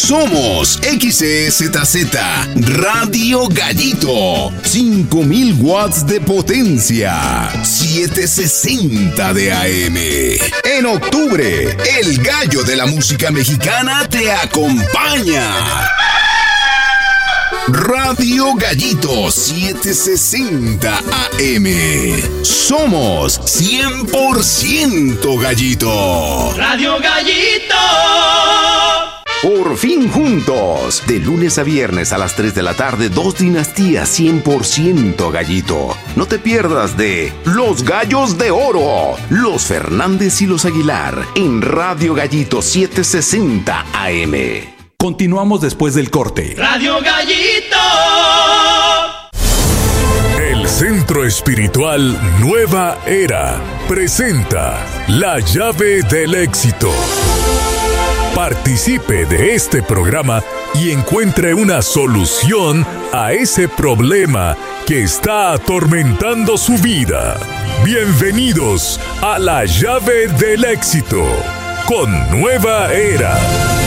Somos XEZZ Radio Gallito, 5000 watts de potencia, 760 de AM. En octubre, el gallo de la música mexicana te acompaña. Radio Gallito 760 AM. Somos 100% Gallito. Radio Gallito. Por fin juntos. De lunes a viernes a las 3 de la tarde, 2 dinastías 100% Gallito. No te pierdas de Los Gallos de Oro, los Fernández y los Aguilar, en Radio Gallito 760 AM. Continuamos después del corte. Radio Gallito. El Centro Espiritual Nueva Era presenta La Llave del Éxito. Participe de este programa y encuentre una solución a ese problema que está atormentando su vida. Bienvenidos a La Llave del Éxito con Nueva Era.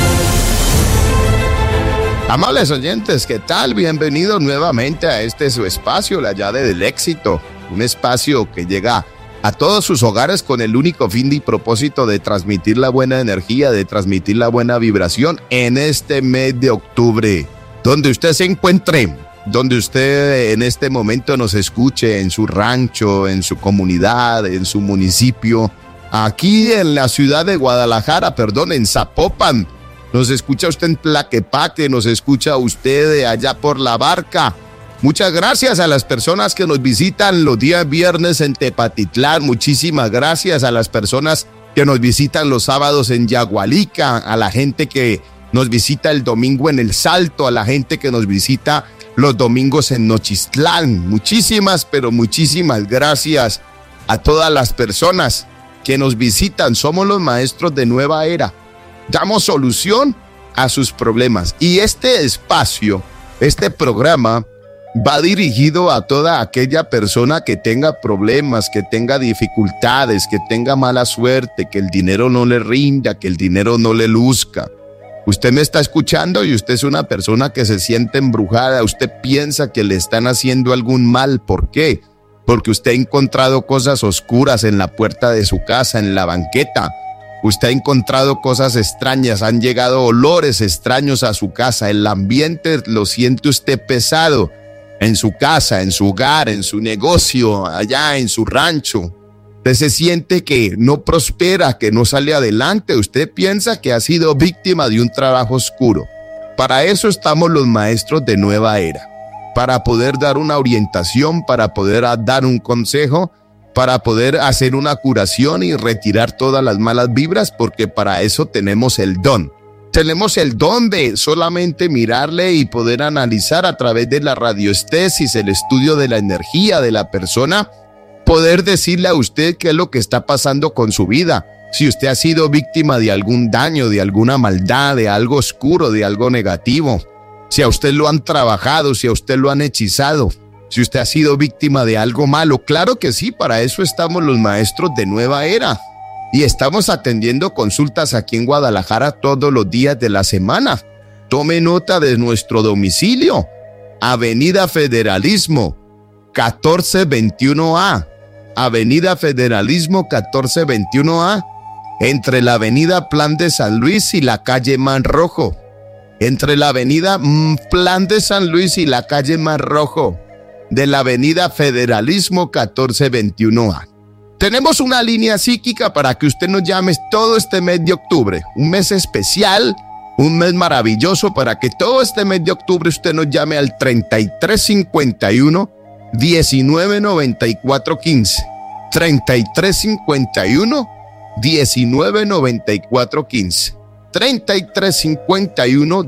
Amables oyentes, ¿qué tal? Bienvenidos nuevamente a este su espacio, La Llave del Éxito. Un espacio que llega a todos sus hogares con el único fin y propósito de transmitir la buena energía, de transmitir la buena vibración en este mes de octubre. Donde usted se encuentre, donde usted en este momento nos escuche, en su rancho, en su comunidad, en su municipio, aquí en la ciudad de Guadalajara, en Zapopan. Nos escucha usted en Tlaquepaque, nos escucha usted allá por La Barca. Muchas gracias a las personas que nos visitan los días viernes en Tepatitlán. Muchísimas gracias a las personas que nos visitan los sábados en Yagualica, a la gente que nos visita el domingo en El Salto, a la gente que nos visita los domingos en Nochistlán. Muchísimas, pero muchísimas gracias a todas las personas que nos visitan. Somos los maestros de Nueva Era. Damos solución a sus problemas. Y este espacio, este programa, va dirigido a toda aquella persona que tenga problemas, que tenga dificultades, que tenga mala suerte, que el dinero no le rinda, que el dinero no le luzca. Usted me está escuchando y usted es una persona que se siente embrujada. Usted piensa que le están haciendo algún mal. ¿Por qué? Porque usted ha encontrado cosas oscuras en la puerta de su casa, en la banqueta. Usted ha encontrado cosas extrañas, han llegado olores extraños a su casa. El ambiente lo siente usted pesado en su casa, en su hogar, en su negocio, allá en su rancho. Usted se siente que no prospera, que no sale adelante. Usted piensa que ha sido víctima de un trabajo oscuro. Para eso estamos los maestros de Nueva Era. Para poder dar una orientación, para poder dar un consejo, para poder hacer una curación y retirar todas las malas vibras, porque para eso tenemos el don. Tenemos el don de solamente mirarle y poder analizar a través de la radioestesis, el estudio de la energía de la persona, poder decirle a usted qué es lo que está pasando con su vida. Si usted ha sido víctima de algún daño, de alguna maldad, de algo oscuro, de algo negativo. Si a usted lo han trabajado, si a usted lo han hechizado. Si usted ha sido víctima de algo malo, claro que sí, para eso estamos los maestros de Nueva Era. Y estamos atendiendo consultas aquí en Guadalajara todos los días de la semana. Tome nota de nuestro domicilio. Avenida Federalismo, 1421A. Avenida Federalismo, 1421A. Entre la avenida Plan de San Luis y la calle Man Rojo. Entre la avenida Plan de San Luis y la calle Man Rojo. De la avenida Federalismo 1421A. Tenemos una línea psíquica para que usted nos llame todo este mes de octubre. Un mes especial, un mes maravilloso para que todo este mes de octubre usted nos llame al 3351 199415. 3351 199415. 3351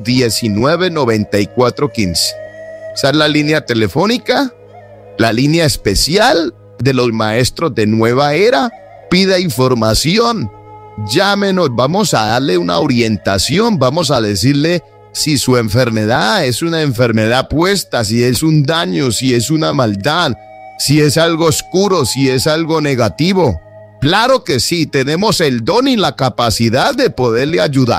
199415. Esa es la línea telefónica, la línea especial de los maestros de Nueva Era. Pida información, llámenos, vamos a darle una orientación, vamos a decirle si su enfermedad es una enfermedad puesta, si es un daño, si es una maldad, si es algo oscuro, si es algo negativo. Claro que sí, tenemos el don y la capacidad de poderle ayudar.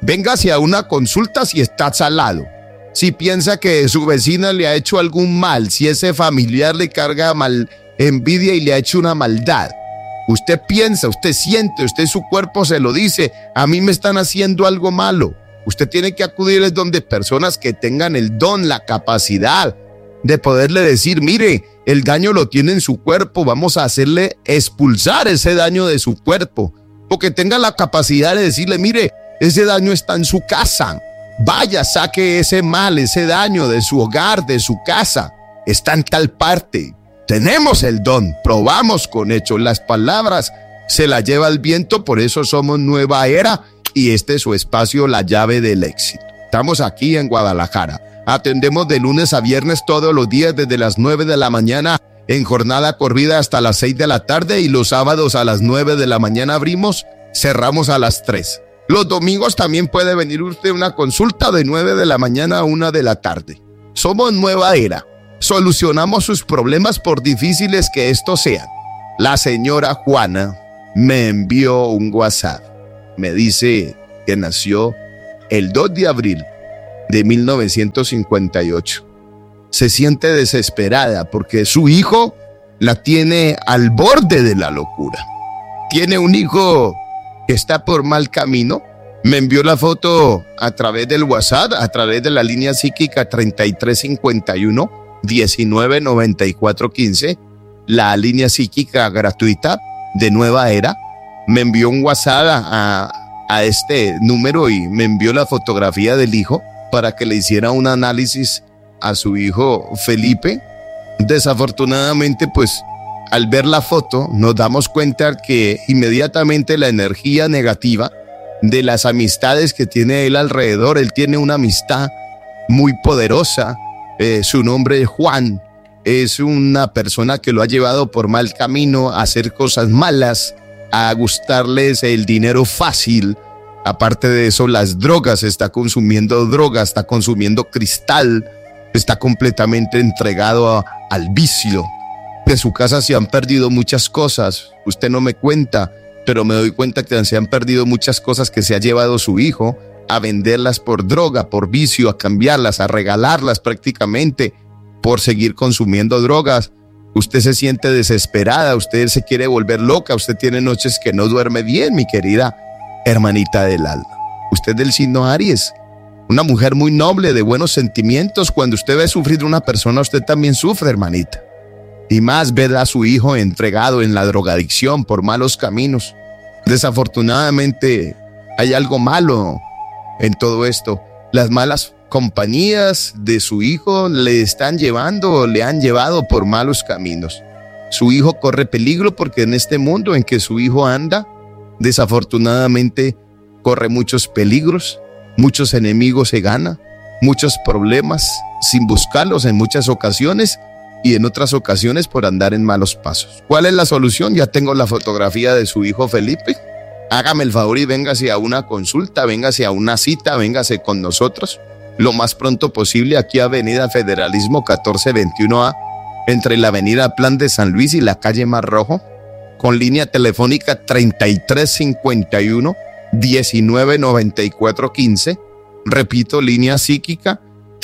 véngase a una consulta si está salado. Si piensa que su vecina le ha hecho algún mal, si ese familiar le carga envidia y le ha hecho una maldad. Usted piensa, usted siente, usted su cuerpo se lo dice, a mí me están haciendo algo malo. Usted tiene que acudir donde personas que tengan el don, la capacidad de poderle decir, mire, el daño lo tiene en su cuerpo, vamos a hacerle expulsar ese daño de su cuerpo. O que tenga la capacidad de decirle, mire, ese daño está en su casa. Vaya, saque ese mal, ese daño de su hogar, de su casa. Está en tal parte. Tenemos el don, probamos con hechos. Las palabras se las lleva el viento, por eso somos Nueva Era y este es su espacio, La Llave del Éxito. Estamos aquí en Guadalajara. Atendemos de lunes a viernes todos los días desde las 9 de la mañana en jornada corrida hasta las 6 de la tarde y los sábados a las 9 de la mañana abrimos, cerramos a las 3. Los domingos también puede venir usted a una consulta de 9 de la mañana a 1 de la tarde. Somos Nueva Era. Solucionamos sus problemas por difíciles que estos sean. La señora Juana me envió un WhatsApp. Me dice que nació el 2 de abril de 1958. Se siente desesperada porque su hijo la tiene al borde de la locura. Tiene un hijo que está por mal camino. Me envió la foto a través del WhatsApp, a través de la línea psíquica 3351-199415, la línea psíquica gratuita de Nueva Era. Me envió un WhatsApp a este número y me envió la fotografía del hijo para que le hiciera un análisis a su hijo Felipe. Desafortunadamente, pues, al ver la foto nos damos cuenta que inmediatamente la energía negativa de las amistades que tiene él alrededor, él tiene una amistad muy poderosa, su nombre es Juan, es una persona que lo ha llevado por mal camino a hacer cosas malas, a gustarles el dinero fácil. Aparte de eso, las drogas, está consumiendo drogas, está consumiendo cristal, está completamente entregado al vicio. De su casa se han perdido muchas cosas, usted no me cuenta, pero me doy cuenta que se han perdido muchas cosas que se ha llevado su hijo a venderlas por droga, por vicio, a cambiarlas, a regalarlas prácticamente por seguir consumiendo drogas. Usted se siente desesperada, usted se quiere volver loca, usted tiene noches que no duerme bien, mi querida hermanita del alma. Usted del signo Aries, una mujer muy noble, de buenos sentimientos. Cuando usted ve sufrir a una persona, usted también sufre, hermanita. Y más ver a su hijo entregado en la drogadicción por malos caminos. Desafortunadamente, hay algo malo en todo esto. Las malas compañías de su hijo le han llevado por malos caminos. Su hijo corre peligro porque en este mundo en que su hijo anda, desafortunadamente corre muchos peligros, muchos enemigos se gana, muchos problemas sin buscarlos en muchas ocasiones y en otras ocasiones por andar en malos pasos. ¿Cuál es la solución? Ya tengo la fotografía de su hijo Felipe. Hágame el favor y véngase a una consulta, véngase a una cita, véngase con nosotros lo más pronto posible aquí a Avenida Federalismo 1421A, entre la Avenida Plan de San Luis y la calle Mar Rojo, con línea telefónica 3351-199415. Repito, línea psíquica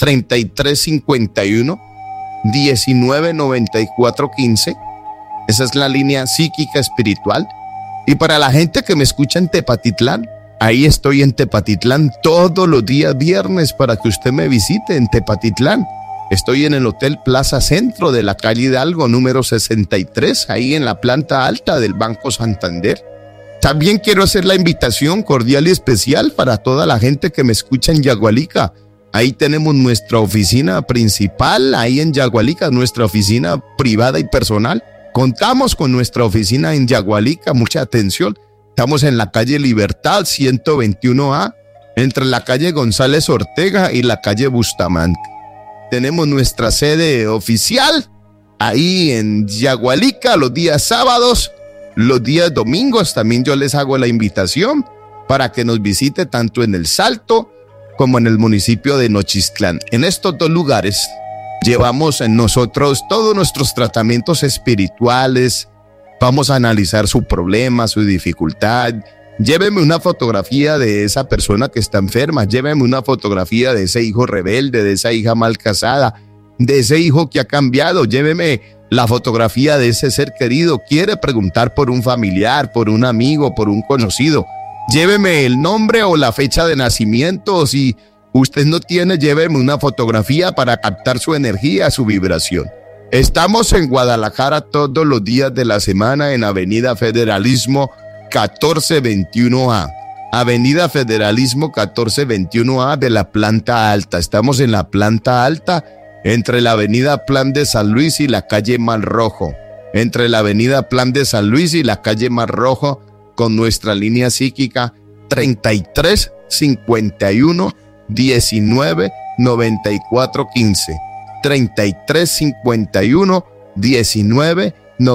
3351-199415. Esa es la línea psíquica espiritual. Y para la gente que me escucha en Tepatitlán, ahí estoy en Tepatitlán todos los días viernes para que usted me visite en Tepatitlán. Estoy en el Hotel Plaza Centro de la calle Hidalgo, número 63, ahí en la planta alta del Banco Santander. También quiero hacer la invitación cordial y especial para toda la gente que me escucha en Yagualica. Ahí tenemos nuestra oficina principal, ahí en Yagualica, nuestra oficina privada y personal. Contamos con nuestra oficina en Yagualica, mucha atención. Estamos en la calle Libertad 121A, entre la calle González Ortega y la calle Bustamante. Tenemos nuestra sede oficial ahí en Yagualica los días sábados, los días domingos. También yo les hago la invitación para que nos visite tanto en El Salto como en el municipio de Nochistlán. En estos dos lugares llevamos en nosotros todos nuestros tratamientos espirituales. Vamos a analizar su problema, su dificultad, Lléveme una fotografía de esa persona que está enferma, lléveme una fotografía de ese hijo rebelde, de esa hija mal casada, de ese hijo que ha cambiado, lléveme la fotografía de ese ser querido. Quiere preguntar por un familiar, por un amigo, por un conocido. Lléveme el nombre o la fecha de nacimiento. Si usted no tiene, lléveme una fotografía para captar su energía, su vibración. Estamos en Guadalajara todos los días de la semana en Avenida Federalismo 1421A. Avenida Federalismo 1421A de la planta alta. Estamos en la planta alta entre la Avenida Plan de San Luis y la calle Mar Rojo. Entre la Avenida Plan de San Luis y la calle Mar Rojo, con nuestra línea psíquica 33 51 19 94 15. 33 51 19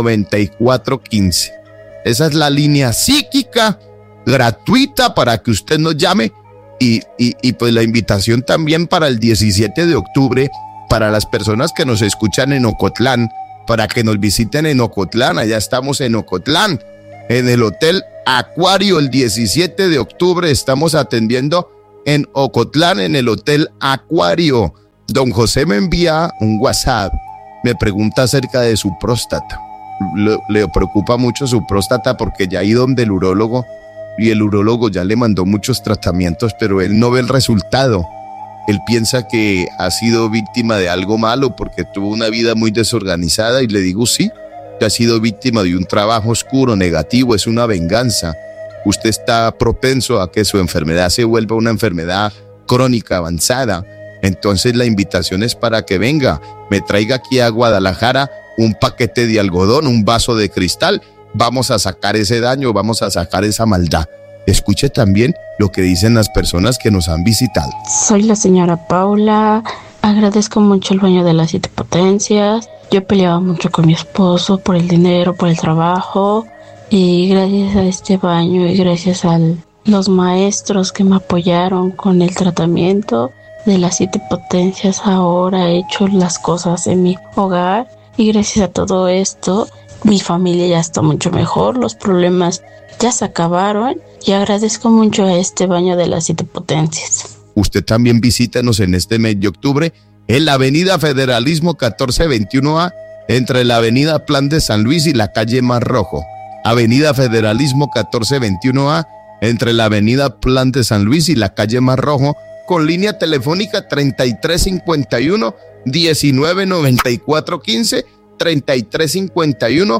94 15. Esa es la línea psíquica gratuita para que usted nos llame y pues la invitación también para el 17 de octubre para las personas que nos escuchan en Ocotlán, para que nos visiten en Ocotlán. Allá estamos en Ocotlán, en el Hotel Acuario. El 17 de octubre estamos atendiendo en Ocotlán, en el Hotel Acuario. Don José me envía un WhatsApp, me pregunta acerca de su próstata. Le preocupa mucho su próstata porque ya ha ido donde el urólogo y el urólogo ya le mandó muchos tratamientos, pero él no ve el resultado. Él piensa que ha sido víctima de algo malo porque tuvo una vida muy desorganizada, y le digo sí, que ha sido víctima de un trabajo oscuro, negativo, es una venganza. Usted está propenso a que su enfermedad se vuelva una enfermedad crónica avanzada. Entonces la invitación es para que venga, me traiga aquí a Guadalajara un paquete de algodón, un vaso de cristal. Vamos a sacar ese daño, vamos a sacar esa maldad. Escuche también lo que dicen las personas que nos han visitado. Soy la señora Paula, agradezco mucho el baño de las 7 potencias. Yo peleaba mucho con mi esposo por el dinero, por el trabajo, y gracias a este baño y gracias a los maestros que me apoyaron con el tratamiento de las 7 potencias, ahora he hecho las cosas en mi hogar, y gracias a todo esto mi familia ya está mucho mejor, los problemas ya se acabaron, y agradezco mucho a este baño de las 7 potencias. Usted también visítenos en este mes de octubre en la Avenida Federalismo 1421A, entre la Avenida Plan de San Luis y la calle Mar Rojo. Avenida Federalismo 1421A, entre la Avenida Plan de San Luis y la calle Mar Rojo, con línea telefónica 3351 1994 15, 3351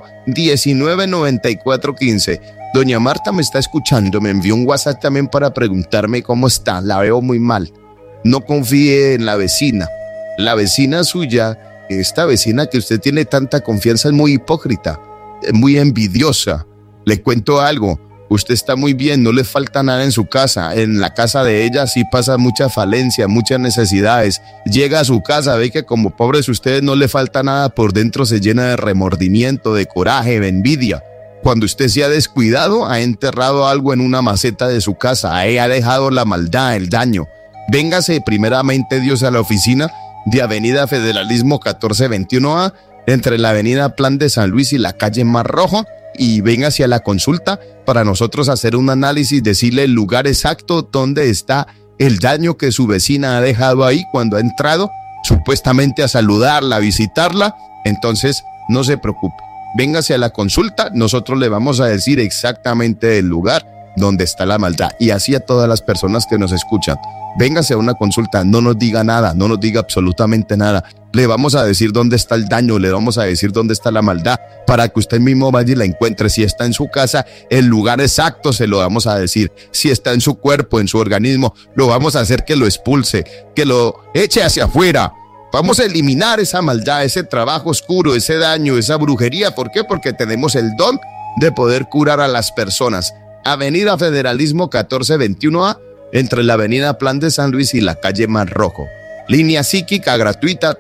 1994 15. Doña Marta me está escuchando, me envió un WhatsApp también para preguntarme cómo está. La veo muy mal. No confíe en la vecina. La vecina suya, esta vecina que usted tiene tanta confianza, es muy hipócrita, es muy envidiosa. Le cuento algo. Usted está muy bien, no le falta nada en su casa. En la casa de ella sí pasa mucha falencia, muchas necesidades. Llega a su casa, ve que como pobres ustedes no le falta nada, por dentro se llena de remordimiento, de coraje, de envidia. Cuando usted se ha descuidado, ha enterrado algo en una maceta de su casa, ahí ha dejado la maldad, el daño. Véngase primeramente Dios a la oficina de Avenida Federalismo 1421A, entre la Avenida Plan de San Luis y la calle Mar Rojo, y véngase a la consulta para nosotros hacer un análisis, decirle el lugar exacto donde está el daño que su vecina ha dejado ahí cuando ha entrado supuestamente a saludarla, a visitarla. Entonces no se preocupe, véngase a la consulta, nosotros le vamos a decir exactamente el lugar donde está la maldad, y así a todas las personas que nos escuchan. Véngase a una consulta, no nos diga nada, no nos diga absolutamente nada. Le vamos a decir dónde está el daño, le vamos a decir dónde está la maldad, para que usted mismo vaya y la encuentre. Si está en su casa, el lugar exacto se lo vamos a decir. Si está en su cuerpo, en su organismo, lo vamos a hacer que lo expulse, que lo eche hacia afuera. Vamos a eliminar esa maldad, ese trabajo oscuro, ese daño, esa brujería. ¿Por qué? Porque tenemos el don de poder curar a las personas. Avenida Federalismo 1421A, entre la Avenida Plan de San Luis y la calle Mar Rojo. Línea psíquica gratuita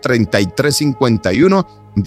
3351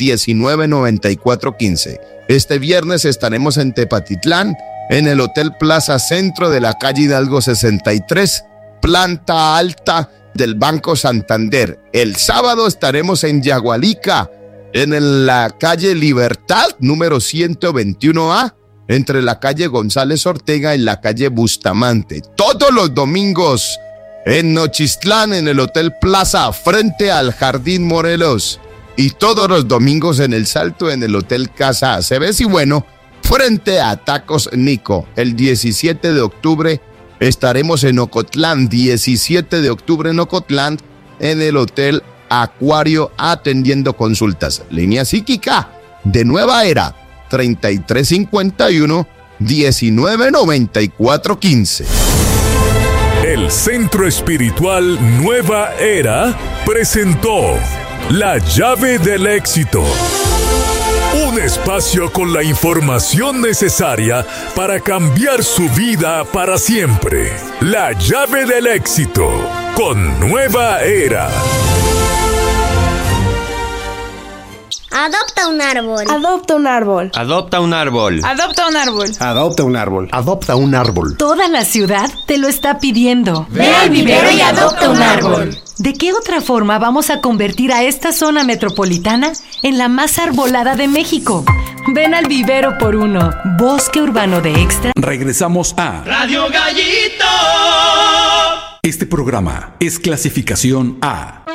1994 15. Este viernes estaremos en Tepatitlán, en el Hotel Plaza Centro de la calle Hidalgo 63, planta alta del Banco Santander. El sábado estaremos en Yagualica, en la calle Libertad, número 121A, entre la calle González Ortega y la calle Bustamante. Todos los domingos en Nochistlán, en el Hotel Plaza, frente al Jardín Morelos. Y todos los domingos en El Salto, en el Hotel Casa Aceves. Y bueno, frente a Tacos Nico. El 17 de octubre estaremos en Ocotlán. 17 de octubre en Ocotlán, en el Hotel Acuario, atendiendo consultas. Línea psíquica de Nueva Era, 3351-199415. El Centro Espiritual Nueva Era presentó La Llave del Éxito. Un espacio con la información necesaria para cambiar su vida para siempre. La Llave del Éxito con Nueva Era. Adopta un árbol. Adopta un árbol. Adopta un árbol. Adopta un árbol. Adopta un árbol. Adopta un árbol. Toda la ciudad te lo está pidiendo. Ve al vivero y adopta un árbol. ¿De qué otra forma vamos a convertir a esta zona metropolitana en la más arbolada de México? Ven al vivero por uno. Bosque Urbano de Extra. Regresamos a Radio Gallito. Este programa es clasificación A,